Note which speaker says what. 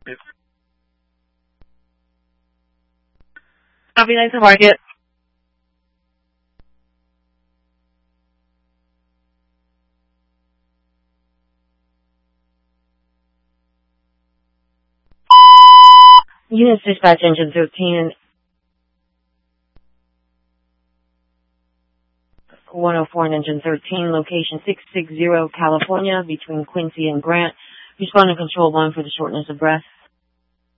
Speaker 1: Copy, nice to market. Units dispatch engine 13, 104 and engine 13, location 660 California, between Quincy and Grant. Respond to control 1 for the shortness of breath.